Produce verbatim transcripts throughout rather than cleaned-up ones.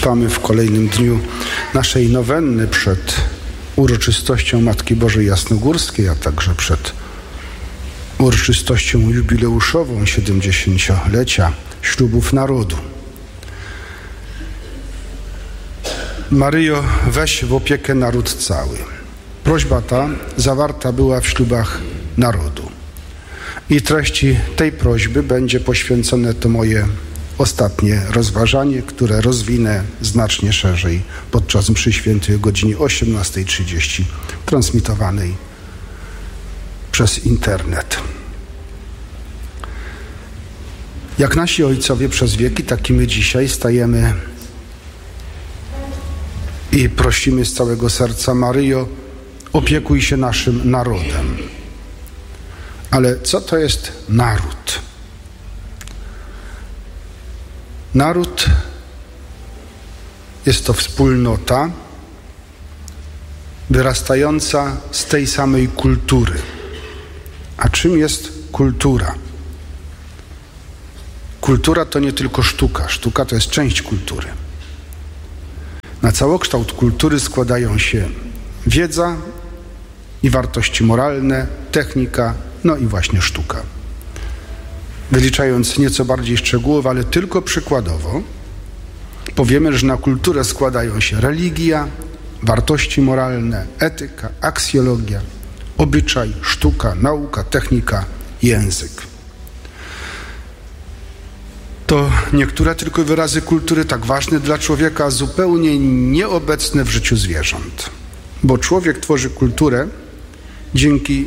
Trwamy w kolejnym dniu naszej nowenny przed uroczystością Matki Bożej Jasnogórskiej, a także przed uroczystością jubileuszową siedemdziesięciolecia ślubów narodu. Maryjo, weź w opiekę naród cały. Prośba ta zawarta była w ślubach narodu. I treści tej prośby będzie poświęcone to moje ostatnie rozważanie, które rozwinę znacznie szerzej podczas mszy świętej o godzinie osiemnastej trzydzieści, transmitowanej przez internet. Jak nasi ojcowie przez wieki, tak i my dzisiaj stajemy i prosimy z całego serca: Maryjo, opiekuj się naszym narodem. Ale co to jest naród? Naród jest to wspólnota wyrastająca z tej samej kultury. A czym jest kultura? Kultura to nie tylko sztuka. Sztuka to jest część kultury. Na całokształt kultury składają się wiedza i wartości moralne, technika, no i właśnie sztuka. Wyliczając nieco bardziej szczegółowo, ale tylko przykładowo, powiemy, że na kulturę składają się religia, wartości moralne, etyka, aksjologia, obyczaj, sztuka, nauka, technika, język. To niektóre tylko wyrazy kultury tak ważne dla człowieka, a zupełnie nieobecne w życiu zwierząt. Bo człowiek tworzy kulturę dzięki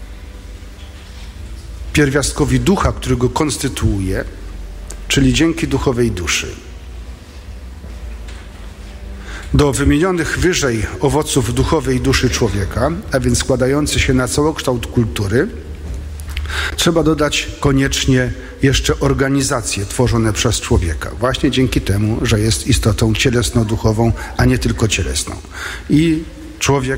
pierwiastkowi ducha, który go konstytuuje, czyli dzięki duchowej duszy. Do wymienionych wyżej owoców duchowej duszy człowieka, a więc składający się na całokształt kultury, trzeba dodać koniecznie jeszcze organizacje tworzone przez człowieka, właśnie dzięki temu, że jest istotą cielesno-duchową, a nie tylko cielesną. I człowiek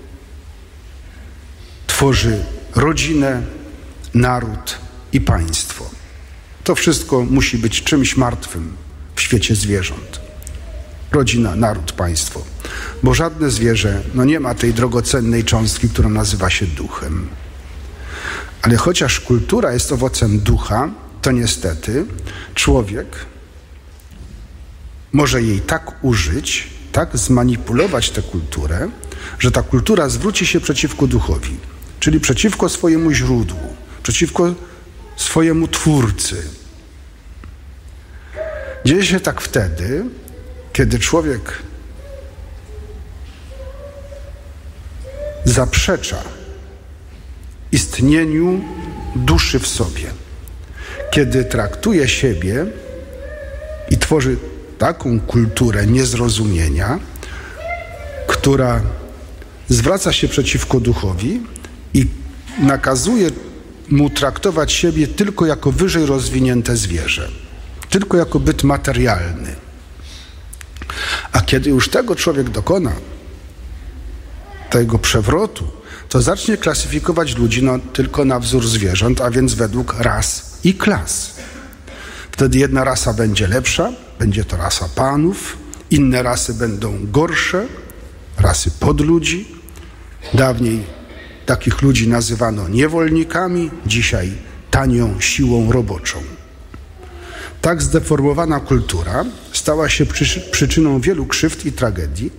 tworzy rodzinę, naród i państwo. To wszystko musi być czymś martwym w świecie zwierząt. Rodzina, naród, państwo. Bo żadne zwierzę no nie ma tej drogocennej cząstki, która nazywa się duchem. Ale chociaż kultura jest owocem ducha, to niestety człowiek może jej tak użyć, tak zmanipulować tę kulturę, że ta kultura zwróci się przeciwko duchowi, czyli przeciwko swojemu źródłu, przeciwko swojemu Twórcy. Dzieje się tak wtedy, kiedy człowiek zaprzecza istnieniu duszy w sobie, kiedy traktuje siebie i tworzy taką kulturę niezrozumienia, która zwraca się przeciwko duchowi i nakazuje mu traktować siebie tylko jako wyżej rozwinięte zwierzę, tylko jako byt materialny. A kiedy już tego człowiek dokona, tego przewrotu, to zacznie klasyfikować ludzi no, tylko na wzór zwierząt, a więc według ras i klas. Wtedy jedna rasa będzie lepsza, będzie to rasa panów, inne rasy będą gorsze, rasy podludzi. Dawniej takich ludzi nazywano niewolnikami, dzisiaj tanią siłą roboczą. Tak zdeformowana kultura stała się przyczyną wielu krzywd i tragedii,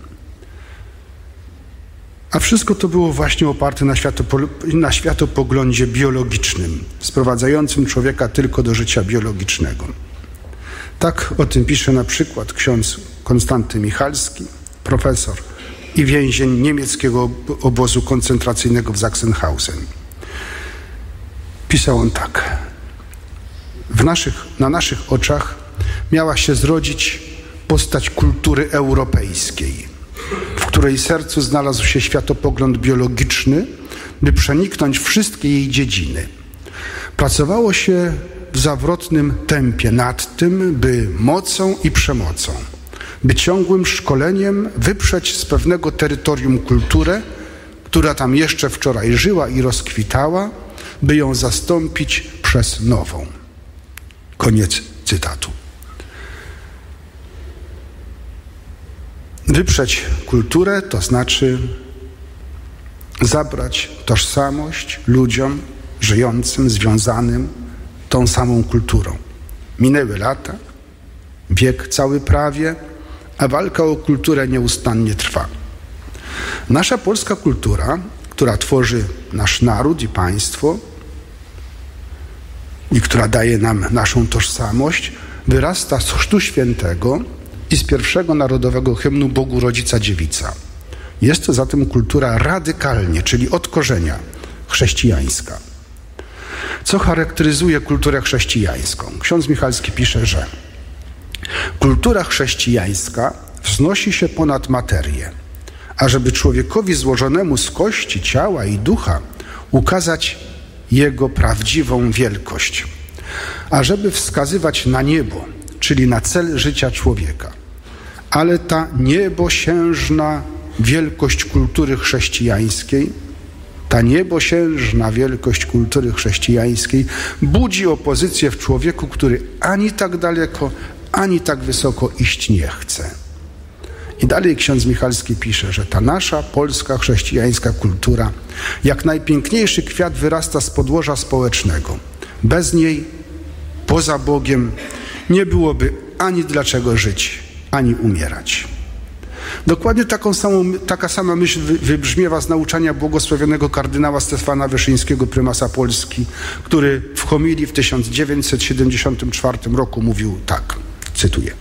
a wszystko to było właśnie oparte na, światopo- na światopoglądzie biologicznym, sprowadzającym człowieka tylko do życia biologicznego. Tak o tym pisze na przykład ksiądz Konstanty Michalski, profesor i więzień niemieckiego obozu koncentracyjnego w Sachsenhausen. Pisał on tak: w naszych, na naszych oczach miała się zrodzić postać kultury europejskiej, w której sercu znalazł się światopogląd biologiczny, by przeniknąć wszystkie jej dziedziny. Pracowało się w zawrotnym tempie nad tym, by mocą i przemocą, by ciągłym szkoleniem wyprzeć z pewnego terytorium kulturę, która tam jeszcze wczoraj żyła i rozkwitała, by ją zastąpić przez nową. Koniec cytatu. Wyprzeć kulturę to znaczy zabrać tożsamość ludziom żyjącym, związanym tą samą kulturą. Minęły lata, wiek cały prawie, a walka o kulturę nieustannie trwa. Nasza polska kultura, która tworzy nasz naród i państwo i która daje nam naszą tożsamość, wyrasta z Chrztu Świętego i z pierwszego narodowego hymnu Bogu Rodzica Dziewica. Jest to zatem kultura radykalnie, czyli od korzenia, chrześcijańska. Co charakteryzuje kulturę chrześcijańską? Ksiądz Michalski pisze, że kultura chrześcijańska wznosi się ponad materię, ażeby człowiekowi złożonemu z kości, ciała i ducha ukazać jego prawdziwą wielkość, ażeby wskazywać na niebo, czyli na cel życia człowieka. Ale ta niebosiężna wielkość kultury chrześcijańskiej, ta niebosiężna wielkość kultury chrześcijańskiej budzi opozycję w człowieku, który ani tak daleko, ani tak wysoko iść nie chce. I dalej ksiądz Michalski pisze, że ta nasza polska chrześcijańska kultura jak najpiękniejszy kwiat wyrasta z podłoża społecznego. Bez niej, poza Bogiem, nie byłoby ani dlaczego żyć, ani umierać. Dokładnie taką samą, taka sama myśl wybrzmiewa z nauczania błogosławionego kardynała Stefana Wyszyńskiego, prymasa Polski, który w homilii w tysiąc dziewięćset siedemdziesiątym czwartym roku mówił tak, cytuję: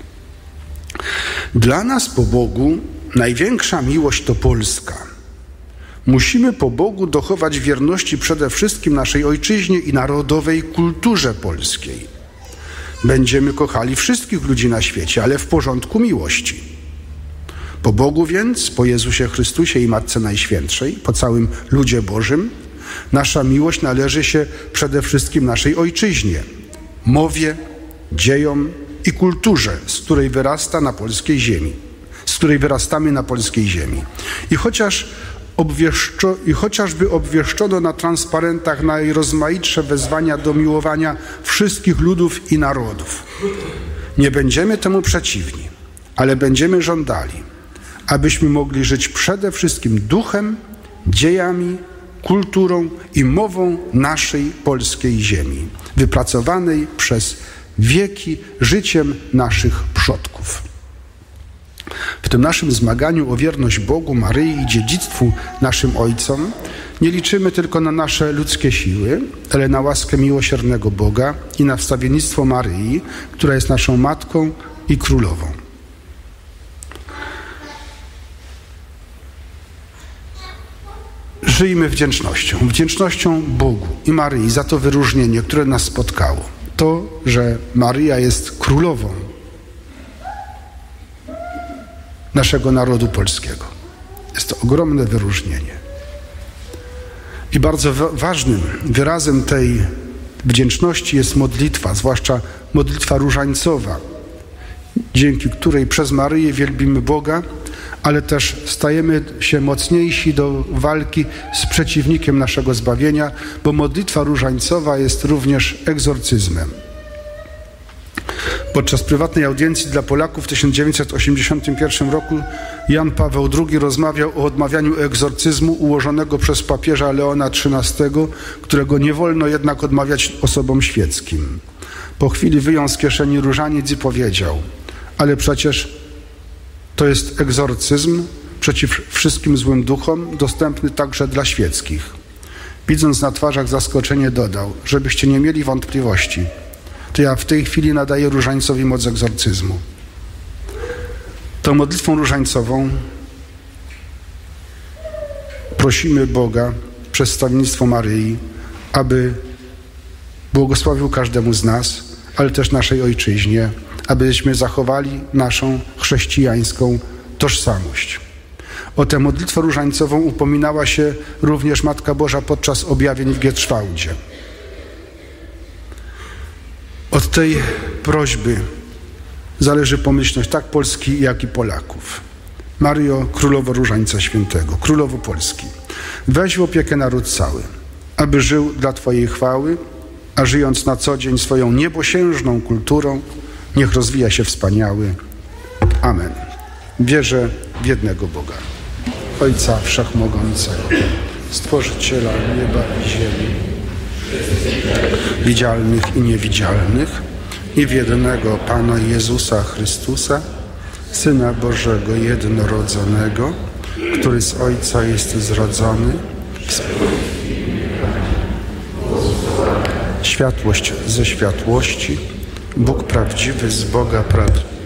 dla nas po Bogu największa miłość to Polska. Musimy po Bogu dochować wierności przede wszystkim naszej ojczyźnie i narodowej kulturze polskiej. Będziemy kochali wszystkich ludzi na świecie, ale w porządku miłości. Po Bogu więc, po Jezusie Chrystusie i Matce Najświętszej, po całym ludzie Bożym, nasza miłość należy się przede wszystkim naszej ojczyźnie, mowie, dziejom i kulturze, z której wyrasta na polskiej ziemi, z której wyrastamy na polskiej ziemi. I chociaż obwieszczo, i chociażby obwieszczono na transparentach najrozmaitsze wezwania do miłowania wszystkich ludów i narodów, nie będziemy temu przeciwni, ale będziemy żądali, abyśmy mogli żyć przede wszystkim duchem, dziejami, kulturą i mową naszej polskiej ziemi, wypracowanej przez wieki życiem naszych przodków. W tym naszym zmaganiu o wierność Bogu, Maryi i dziedzictwu naszym ojcom nie liczymy tylko na nasze ludzkie siły, ale na łaskę miłosiernego Boga i na wstawiennictwo Maryi, która jest naszą Matką i Królową. Żyjmy wdzięcznością, wdzięcznością Bogu i Maryi za to wyróżnienie, które nas spotkało. To, że Maryja jest królową naszego narodu polskiego. Jest to ogromne wyróżnienie. I bardzo wa- ważnym wyrazem tej wdzięczności jest modlitwa, zwłaszcza modlitwa różańcowa, dzięki której przez Maryję wielbimy Boga, ale też stajemy się mocniejsi do walki z przeciwnikiem naszego zbawienia, bo modlitwa różańcowa jest również egzorcyzmem. Podczas prywatnej audiencji dla Polaków w tysiąc dziewięćset osiemdziesiątym pierwszym roku Jan Paweł drugi rozmawiał o odmawianiu egzorcyzmu ułożonego przez papieża Leona trzynastego, którego nie wolno jednak odmawiać osobom świeckim. Po chwili wyjął z kieszeni różaniec i powiedział: ale przecież to jest egzorcyzm przeciw wszystkim złym duchom, dostępny także dla świeckich. Widząc na twarzach zaskoczenie, dodał: żebyście nie mieli wątpliwości, to ja w tej chwili nadaję różańcowi moc egzorcyzmu. Tą modlitwą różańcową prosimy Boga przez wstawiennictwo Maryi, aby błogosławił każdemu z nas, ale też naszej ojczyźnie, abyśmy zachowali naszą chrześcijańską tożsamość. O tę modlitwę różańcową upominała się również Matka Boża podczas objawień w Gietrzwałdzie. Od tej prośby zależy pomyślność tak Polski, jak i Polaków. Maryjo, Królowo Różańca Świętego, Królowo Polski, weź w opiekę naród cały, aby żył dla Twojej chwały, a żyjąc na co dzień swoją niebosiężną kulturą, niech rozwija się wspaniały. Amen. Wierzę w jednego Boga, Ojca Wszechmogącego, Stworzyciela nieba i ziemi, widzialnych i niewidzialnych, i w jednego Pana Jezusa Chrystusa, Syna Bożego jednorodzonego, który z Ojca jest zrodzony, światłość ze światłości, Bóg prawdziwy z Boga prawdziwy,